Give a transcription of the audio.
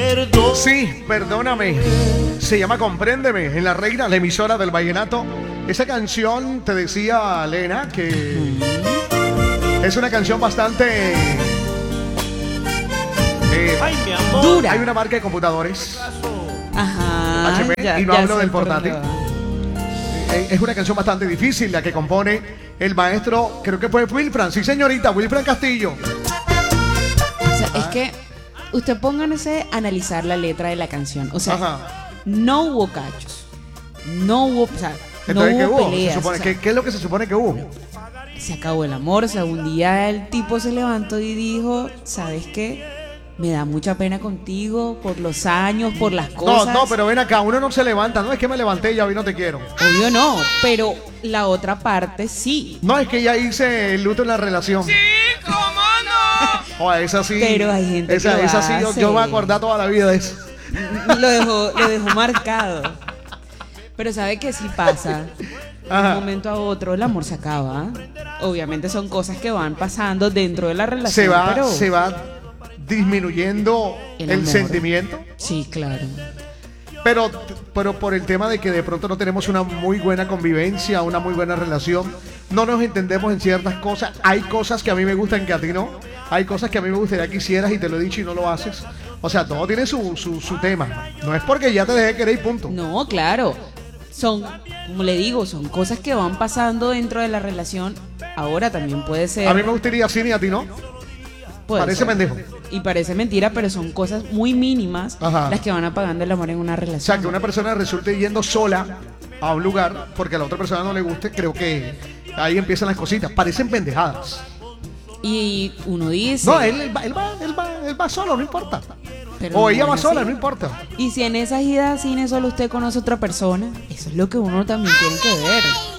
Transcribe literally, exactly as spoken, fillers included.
perdón. Sí, perdóname. Se llama Compréndeme, en La Reina, la emisora del vallenato. Esa canción, te decía Lena, que es una canción bastante... eh, Ay, mi amor. Dura. hay una marca de computadores, Ajá. H P, ya- y no ya hablo sé del por portátil. dónde va. Eh, es una canción bastante difícil, la que compone el maestro, creo que fue Wilfran, sí señorita, Wilfran Castillo. O sea, es que usted pónganse a analizar la letra de la canción. O sea, Ajá. no hubo cachos. No hubo, o sea, no Entonces, ¿qué hubo hubo? Se peleas. supone- o sea, ¿qué, qué es lo que se supone que hubo? se acabó el amor. O sea, un día el tipo se levantó y dijo, ¿sabes qué? Me da mucha pena contigo por los años, por las No, cosas. no, pero ven acá, uno no se levanta, no es que me levanté y ya vi no te quiero. Obvio no, pero la otra parte sí. No, es que ya hice el luto en la relación. Sí, ¿cómo no? O esa sí. Pero hay gente esa, que lo esa sí, yo, hace. yo me voy a acordar toda la vida de eso. Lo dejó, lo dejó marcado. Pero sabe que sí pasa. De Ajá. un momento a otro el amor se acaba. Obviamente son cosas que van pasando dentro de la relación. Se va, pero... se va disminuyendo El el, amor. sentimiento. Sí, claro. Pero, pero por el tema de que de pronto no tenemos una muy buena convivencia, una muy buena relación, no nos entendemos en ciertas cosas. Hay cosas que a mí me gustan que a ti no. Hay cosas que a mí me gustaría que hicieras y te lo he dicho y no lo haces. O sea, todo tiene su, su, su tema. No es porque ya te dejé querer y punto. No, claro. Son, como le digo, son cosas que van pasando dentro de la relación. Ahora también puede ser. A mí me gustaría así y a ti no. puede parece ser. pendejo. Y parece mentira, pero son cosas muy mínimas Ajá. las que van apagando el amor en una O relación. sea, que una persona resulte yendo sola a un lugar porque a la otra persona no le guste, creo que ahí empiezan las cositas. Parecen pendejadas. Y uno dice. No, él, él va, él, va, él, va, él va solo, no importa. pero O no ella va es sola, así. no importa. Y si en esas idas al cine solo usted conoce a otra persona, eso es lo que uno también tiene que ver.